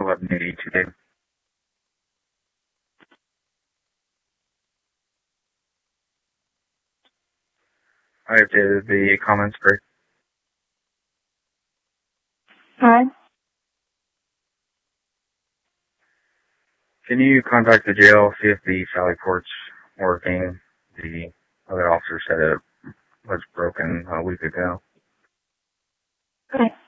1182. I updated the comments break. Alright. Can you contact the jail, see if the Sally Port's working? The other officer said it was broken a week ago. Okay.